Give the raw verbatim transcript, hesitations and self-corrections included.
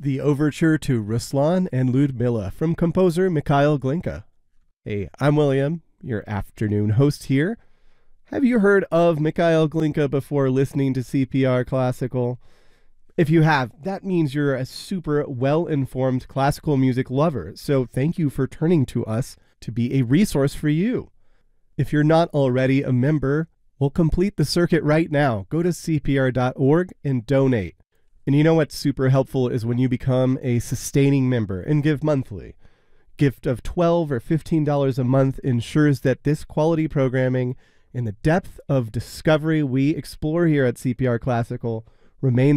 the overture to Ruslan and Ludmilla from composer Mikhail Glinka. Hey, I'm William, your afternoon host here. Have you heard of Mikhail Glinka before listening to C P R Classical? If you have, that means you're a super well-informed classical music lover, so thank you for turning to us to be a resource for you. If you're not already a member, well, complete the circuit right now. Go to C P R dot org and donate. And you know what's super helpful is when you become a sustaining member and give monthly. Gift of twelve dollars or fifteen dollars a month ensures that this quality programming and the depth of discovery we explore here at C P R Classical remains